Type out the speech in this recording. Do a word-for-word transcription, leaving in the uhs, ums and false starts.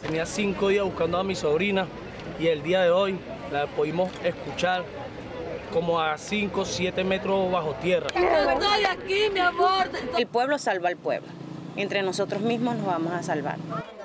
Tenía cinco días buscando a mi sobrina y el día de hoy la pudimos escuchar como a cinco, siete metros bajo tierra. Estoy aquí, mi amor. El pueblo salva al pueblo. Entre nosotros mismos nos vamos a salvar.